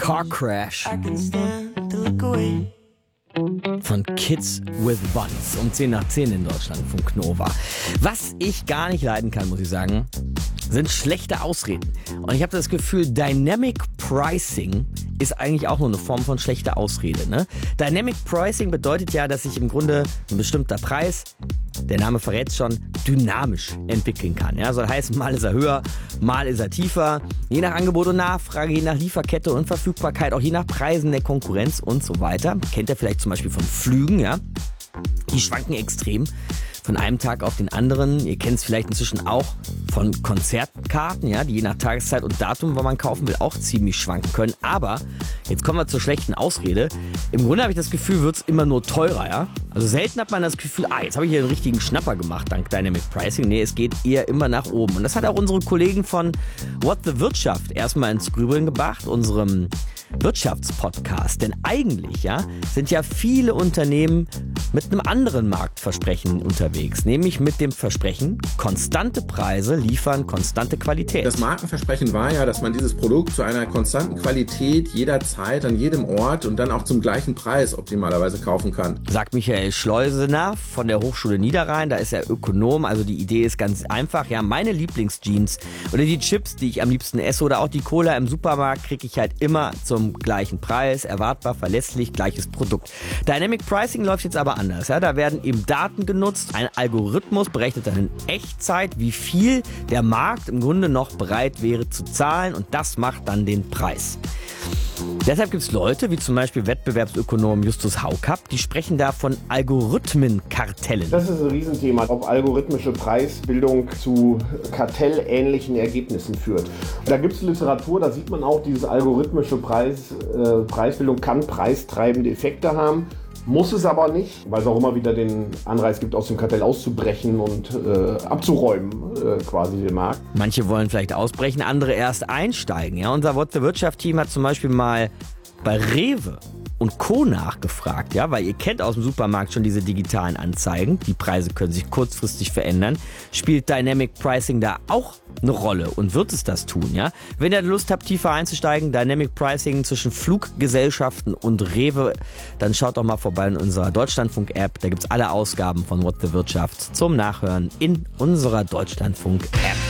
Car Crash von Kids with Buns um 10 nach 10 in Deutschland von Nova. Was ich gar nicht leiden kann, muss ich sagen, sind schlechte Ausreden. Und ich habe das Gefühl, Dynamic Pricing ist eigentlich auch nur eine Form von schlechter Ausrede. Ne? Dynamic Pricing bedeutet ja, dass sich im Grunde ein bestimmter Preis, der Name verrät es schon, dynamisch entwickeln kann. Ja? Also das heißt, mal ist er höher, mal ist er tiefer, je nach Angebot und Nachfrage, je nach Lieferkette und Verfügbarkeit, auch je nach Preisen der Konkurrenz und so weiter. Kennt ihr vielleicht zum Beispiel von Flügen, ja? Die schwanken extrem von einem Tag auf den anderen. Ihr kennt es vielleicht inzwischen auch von Konzertkarten, ja, die je nach Tageszeit und Datum, wann man kaufen will, auch ziemlich schwanken können. Aber jetzt kommen wir zur schlechten Ausrede. Im Grunde habe ich das Gefühl, wird es immer nur teurer, ja. Also selten hat man das Gefühl, jetzt habe ich hier einen richtigen Schnapper gemacht dank Dynamic Pricing. Nee, es geht eher immer nach oben. Und das hat auch unsere Kollegen von What the Wirtschaft erstmal ins Grübeln gebracht, unserem Wirtschaftspodcast. Denn eigentlich, ja, sind ja viele Unternehmen mit einem anderen Marktversprechen unterwegs, nämlich mit dem Versprechen, konstante Preise liefern konstante Qualität. Das Markenversprechen war ja, dass man dieses Produkt zu einer konstanten Qualität jederzeit, an jedem Ort und dann auch zum gleichen Preis optimalerweise kaufen kann. Sagt Michael Schleusener von der Hochschule Niederrhein, da ist er Ökonom, also die Idee ist ganz einfach. Ja, meine Lieblingsjeans oder die Chips, die ich am liebsten esse oder auch die Cola im Supermarkt kriege ich halt immer zum gleichen Preis, erwartbar, verlässlich, gleiches Produkt. Dynamic Pricing läuft jetzt aber anders. Ja, da werden eben Daten genutzt, ein Algorithmus berechnet dann in Echtzeit, wie viel der Markt im Grunde noch bereit wäre zu zahlen und das macht dann den Preis. Deshalb gibt es Leute, wie zum Beispiel Wettbewerbsökonom Justus Haukapp, die sprechen da von Algorithmenkartellen. Das ist ein Riesenthema, ob algorithmische Preisbildung zu kartellähnlichen Ergebnissen führt. Da gibt es Literatur, da sieht man auch, diese algorithmische Preisbildung kann preistreibende Effekte haben. Muss es aber nicht, weil es auch immer wieder den Anreiz gibt, aus dem Kartell auszubrechen und abzuräumen, quasi den Markt. Manche wollen vielleicht ausbrechen, andere erst einsteigen. Ja, unser What the Wirtschaft-Team hat zum Beispiel mal bei Rewe und Co. nachgefragt, ja, weil ihr kennt aus dem Supermarkt schon diese digitalen Anzeigen. Die Preise können sich kurzfristig verändern. Spielt Dynamic Pricing da auch eine Rolle und wird es das tun, ja? Wenn ihr Lust habt, tiefer einzusteigen, Dynamic Pricing zwischen Fluggesellschaften und Rewe, dann schaut doch mal vorbei in unserer Deutschlandfunk-App. Da gibt's alle Ausgaben von What the Wirtschaft zum Nachhören in unserer Deutschlandfunk-App.